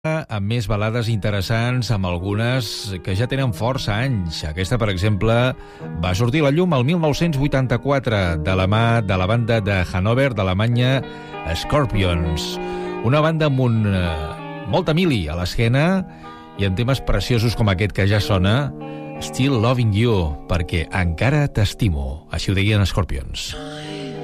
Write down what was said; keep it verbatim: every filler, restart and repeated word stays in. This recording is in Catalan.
amb més balades interessants, amb algunes que ja tenen força anys. Aquesta, per exemple, va sortir a la llum el mil nou-cents vuitanta-quatre de la mà de la banda de Hannover, d'Alemanya, Scorpions. Una banda amb un, eh, molta mili a l'esquena i amb temes preciosos com aquest que ja sona, Still Loving You, perquè encara t'estimo. Així ho deien Scorpions.